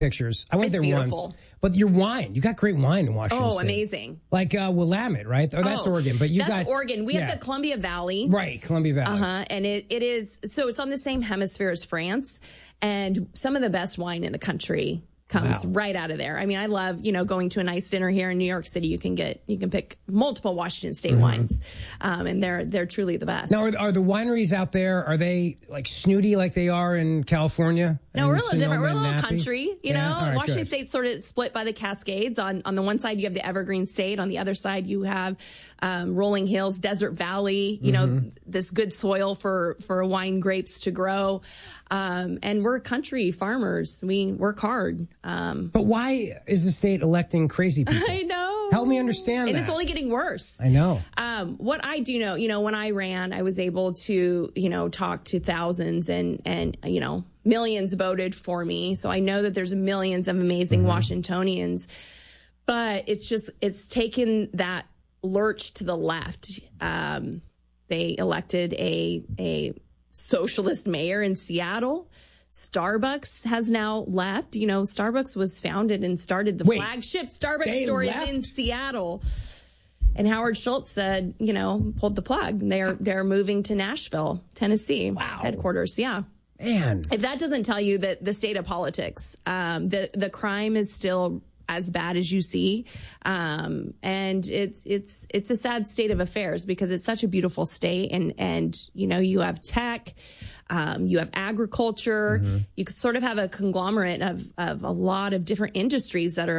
pictures. I went there once. But your wine, you got great wine in Washington State. Oh, amazing. Like Willamette, right? Oh, that's Oregon. But that's Oregon. We have the Columbia Valley. Right, Columbia Valley. And it is, so it's on the same hemisphere as France. And some of the best wine in the country comes right out of there. I mean, I love, going to a nice dinner here in New York City. You can pick multiple Washington State wines, and they're truly the best. Now, are the wineries out there, are they like snooty like they are in California? No, we're a little different. We're a little country, Right, Washington State's sort of split by the Cascades. On the one side, you have the Evergreen State. On the other side, you have rolling hills, Desert Valley, this good soil for wine grapes to grow. And we're country farmers. We work hard. But why is the state electing crazy people? I know. Help me understand and that. It's only getting worse. I know. What I do know, when I ran, I was able to, talk to thousands and millions voted for me. So I know that there's millions of amazing Washingtonians, but it's taken that lurch to the left. They elected a socialist mayor in Seattle. Starbucks has now left. Starbucks was founded and started the flagship Starbucks store in Seattle. And Howard Schultz said, pulled the plug. They're moving to Nashville, Tennessee headquarters. Yeah. Man. If that doesn't tell you that the state of politics, the crime is still as bad as you see. And it's a sad state of affairs because it's such a beautiful state. And you have tech, you have agriculture, you could sort of have a conglomerate of a lot of different industries that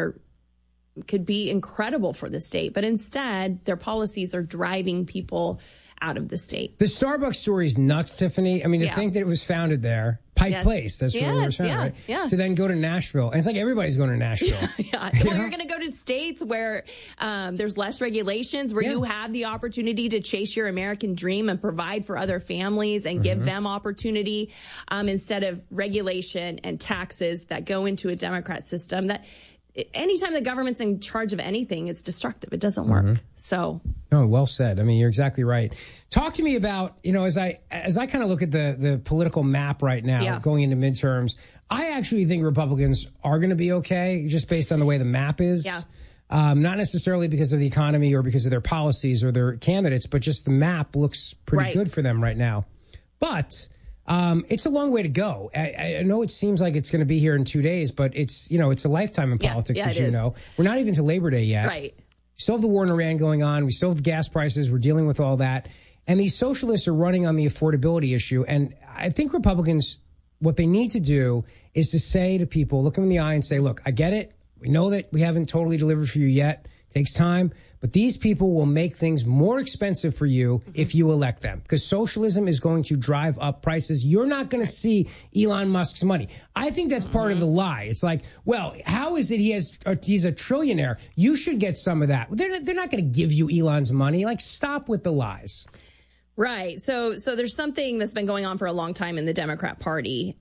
could be incredible for the state. But instead, their policies are driving people out of the state. The Starbucks story is nuts, Tiffany. I mean, to think that it was founded there, Pike Place, that's where it was founded, right? Yeah. To then go to Nashville. And it's like everybody's going to Nashville. Well, you're going to go to states where there's less regulations, where you have the opportunity to chase your American dream and provide for other families and give them opportunity instead of regulation and taxes that go into a Democrat system that anytime the government's in charge of anything, it's destructive. It doesn't work. So. No, well said. I mean, you're exactly right. Talk to me about, as I kind of look at the political map right now going into midterms, I actually think Republicans are going to be okay just based on the way the map is. Yeah. Not necessarily because of the economy or because of their policies or their candidates, but just the map looks pretty good for them right now. But it's a long way to go. I know it seems like it's going to be here in 2 days, but it's a lifetime in politics, as you know. We're not even to Labor Day yet. Right. We still have the war in Iran going on. We still have the gas prices. We're dealing with all that. And these socialists are running on the affordability issue. And I think Republicans, what they need to do is to say to people, look them in the eye and say, look, I get it. We know that we haven't totally delivered for you yet. It takes time. But these people will make things more expensive for you if you elect them, because socialism is going to drive up prices. You're not going to see Elon Musk's money. I think that's part of the lie. It's like, well, how is it he's a trillionaire? You should get some of that. They're not going to give you Elon's money. Like, stop with the lies. Right. So there's something that's been going on for a long time in the Democrat Party.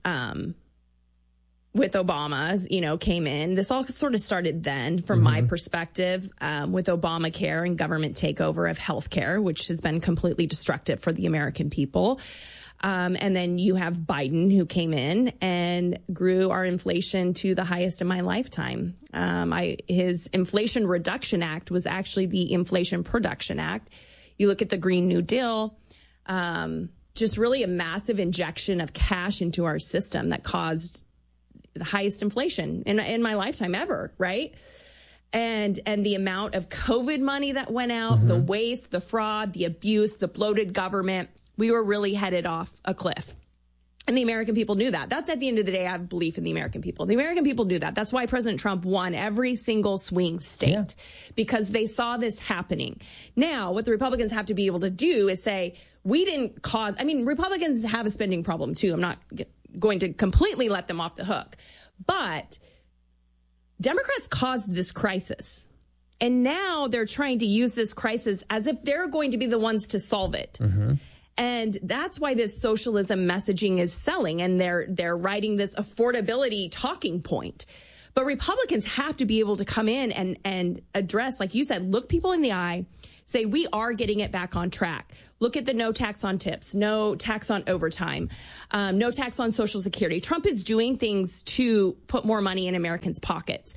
With Obama, came in. This all sort of started then, from my perspective, with Obamacare and government takeover of healthcare, which has been completely destructive for the American people. And then you have Biden, who came in and grew our inflation to the highest in my lifetime. His Inflation Reduction Act was actually the Inflation Production Act. You look at the Green New Deal, just really a massive injection of cash into our system that caused the highest inflation in my lifetime ever, right? And the amount of COVID money that went out, the waste, the fraud, the abuse, the bloated government, we were really headed off a cliff. And the American people knew that. That's, at the end of the day, I have belief in the American people. The American people knew that. That's why President Trump won every single swing state, because they saw this happening. Now, what the Republicans have to be able to do is say, we didn't cause, Republicans have a spending problem too. I'm not going to completely let them off the hook. But Democrats caused this crisis. And now they're trying to use this crisis as if they're going to be the ones to solve it. And that's why this socialism messaging is selling. And they're writing this affordability talking point. But Republicans have to be able to come in and address, like you said, look people in the eye, say we are getting it back on track. Look at the no tax on tips, no tax on overtime, no tax on Social Security. Trump is doing things to put more money in Americans' pockets.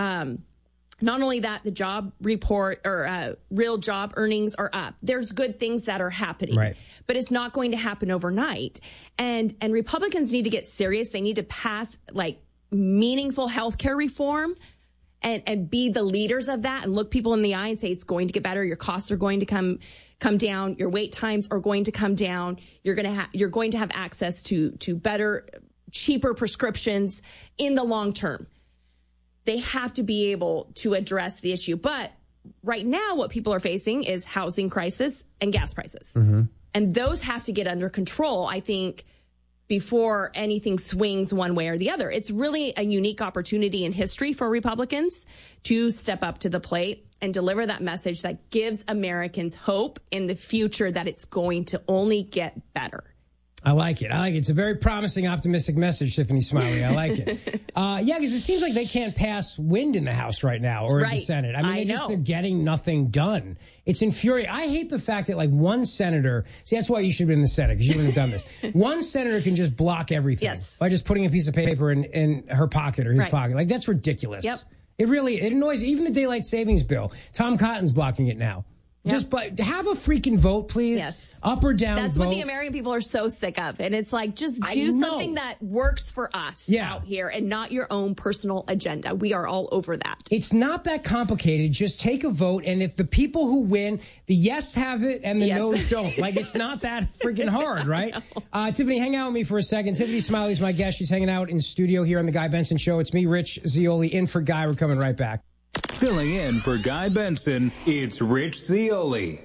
Not only that, the job report or real job earnings are up. There's good things that are happening, right, but it's not going to happen overnight. And Republicans need to get serious. They need to pass like meaningful healthcare reform and be the leaders of that and look people in the eye and say it's going to get better. Your costs are going to come down. Your wait times are going to come down. You're going to have access to better, cheaper prescriptions in the long term. They have to be able to address the issue. But right now, what people are facing is housing crisis and gas prices. Mm-hmm. And those have to get under control, I think, before anything swings one way or the other. It's really a unique opportunity in history for Republicans to step up to the plate and deliver that message that gives Americans hope in the future that it's going to only get better. I like it. It's a very promising, optimistic message, Tiffany Smiley. I like it. Yeah, because it seems like they can't pass wind in the House right now or in the Senate. I mean, they're getting nothing done. It's infuriating. I hate the fact that, like, one senator, see, that's why you should have been in the Senate, because you wouldn't have done this. One senator can just block everything by just putting a piece of paper in her pocket or his pocket. Like, that's ridiculous. Yep. It annoys me. Even the daylight savings bill, Tom Cotton's blocking it now. Just but have a freaking vote, please. Yes. Up or down. That's vote. what the American people are so sick of. And it's like, just do something that works for us out here and not your own personal agenda. We are all over that. It's not that complicated. Just take a vote. And if the people who win, the yes have it and the no's don't. Like, it's not that freaking hard, right? Tiffany, hang out with me for a second. Tiffany Smiley's my guest. She's hanging out in studio here on The Guy Benson Show. It's me, Rich Zeoli, in for Guy. We're coming right back. Filling in for Guy Benson, it's Rich Zeoli.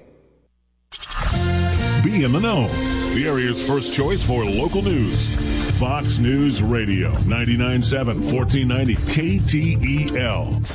Be in the know. The area's first choice for local news. Fox News Radio, 99.7, 1490 KTEL.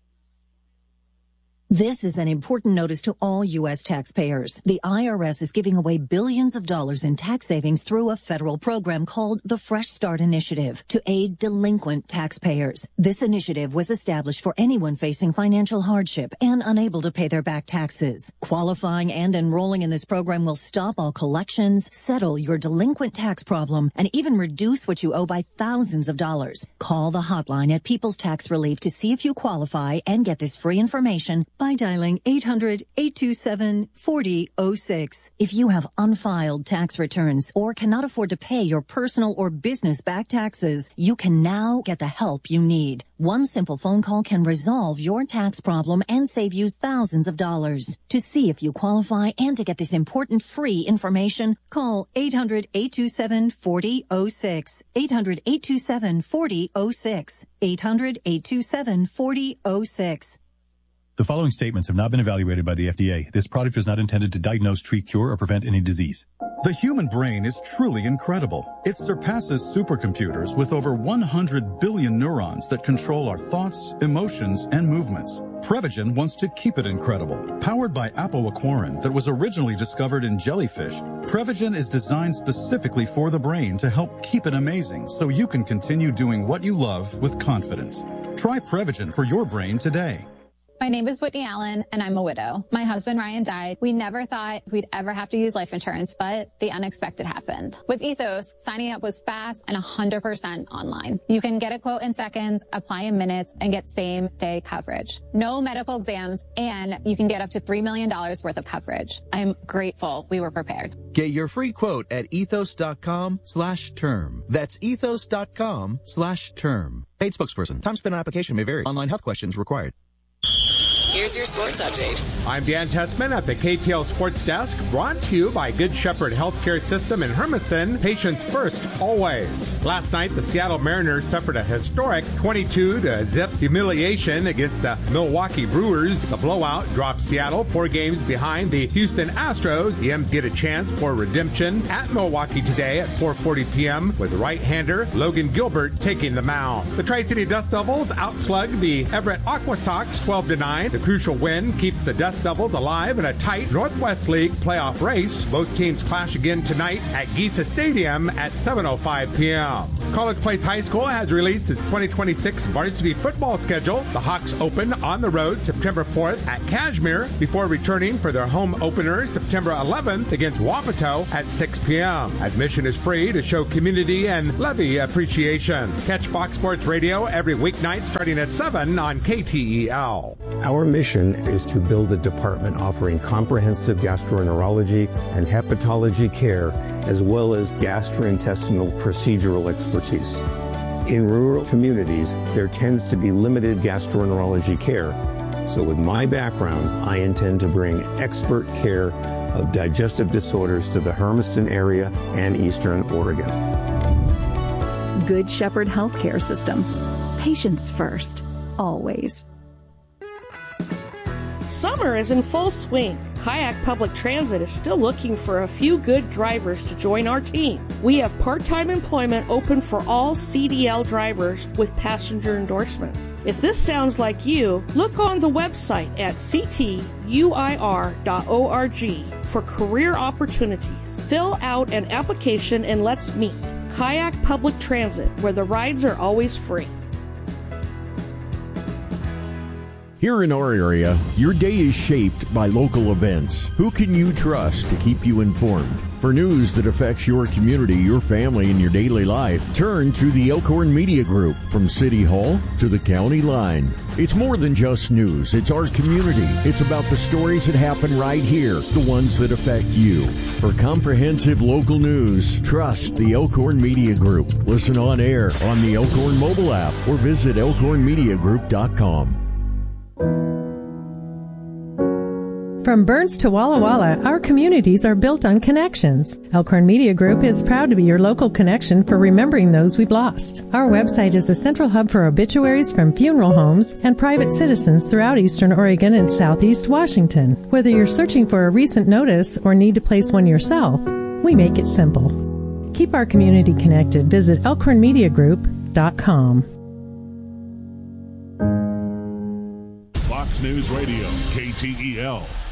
This is an important notice to all U.S. taxpayers. The IRS is giving away billions of dollars in tax savings through a federal program called the Fresh Start Initiative to aid delinquent taxpayers. This initiative was established for anyone facing financial hardship and unable to pay their back taxes. Qualifying and enrolling in this program will stop all collections, settle your delinquent tax problem, and even reduce what you owe by thousands of dollars. Call the hotline at People's Tax Relief to see if you qualify and get this free information by dialing 800-827-4006. If you have unfiled tax returns or cannot afford to pay your personal or business back taxes, you can now get the help you need. One simple phone call can resolve your tax problem and save you thousands of dollars. To see if you qualify and to get this important free information, call 800-827-4006. 800-827-4006. 800-827-4006. The following statements have not been evaluated by the FDA. This product is not intended to diagnose, treat, cure, or prevent any disease. The human brain is truly incredible. It surpasses supercomputers with over 100 billion neurons that control our thoughts, emotions, and movements. Prevagen wants to keep it incredible. Powered by apoaquarin that was originally discovered in jellyfish, Prevagen is designed specifically for the brain to help keep it amazing so you can continue doing what you love with confidence. Try Prevagen for your brain today. My name is Whitney Allen, and I'm a widow. My husband, Ryan, died. We never thought we'd ever have to use life insurance, but the unexpected happened. With Ethos, signing up was fast and 100% online. You can get a quote in seconds, apply in minutes, and get same-day coverage. No medical exams, and you can get up to $3 million worth of coverage. I'm grateful we were prepared. Get your free quote at ethos.com/term. That's ethos.com/term. Paid spokesperson. Time spent on application may vary. Online health questions required. Here's your sports update. I'm Dan Tessman at the KTL Sports Desk, brought to you by Good Shepherd Healthcare System in Hermiston. Patients first, always. Last night, the Seattle Mariners suffered a historic 22-0 humiliation against the Milwaukee Brewers. The blowout dropped Seattle 4 games behind the Houston Astros. The M's get a chance for redemption at Milwaukee today at 4:40 p.m. with right-hander Logan Gilbert taking the mound. The Tri-City Dust Devils outslugged the Everett Aqua Sox 12-9. The Cruise crucial win keeps the Dust Devils alive in a tight Northwest League playoff race. Both teams clash again tonight at Giza Stadium at 7:05 p.m. College Place High School has released its 2026 varsity football schedule. The Hawks open on the road September 4th at Kashmir before returning for their home opener September 11th against Wapato at 6 p.m. Admission is free to show community and levy appreciation. Catch Fox Sports Radio every weeknight starting at 7 on KTEL. Our mission is to build a department offering comprehensive gastroenterology and hepatology care, as well as gastrointestinal procedural expertise. In rural communities, there tends to be limited gastroenterology care. So with my background, I intend to bring expert care of digestive disorders to the Hermiston area and Eastern Oregon. Good Shepherd Healthcare System. Patients first, always. Summer is in full swing. Kayak Public Transit is still looking for a few good drivers to join our team. We have part-time employment open for all CDL drivers with passenger endorsements. If this sounds like you, look on the website at ctuir.org for career opportunities. Fill out an application and let's meet. Kayak Public Transit, where the rides are always free. Here in our area, your day is shaped by local events. Who can you trust to keep you informed? For news that affects your community, your family, and your daily life, turn to the Elkhorn Media Group. From City Hall to the county line. It's more than just news. It's our community. It's about the stories that happen right here, the ones that affect you. For comprehensive local news, trust the Elkhorn Media Group. Listen on air on the Elkhorn mobile app or visit elkhornmediagroup.com. From Burns to Walla Walla, our communities are built on connections. Elkhorn Media Group is proud to be your local connection for remembering those we've lost. Our website is the central hub for obituaries from funeral homes and private citizens throughout Eastern Oregon and Southeast Washington. Whether you're searching for a recent notice or need to place one yourself, we make it simple. Keep our community connected. Visit elkhornmediagroup.com. Fox News Radio, KTEL.